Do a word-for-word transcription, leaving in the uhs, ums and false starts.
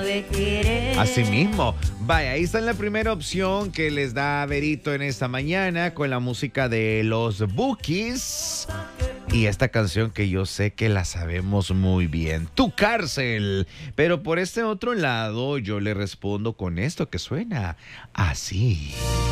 de querer. Así mismo. Vaya, ahí está en la primera opción que les da Verito en esta mañana con la música de los Bukis. Y esta canción que yo sé que la sabemos muy bien, Tu Cárcel. Pero por este otro lado yo le respondo con esto que suena así.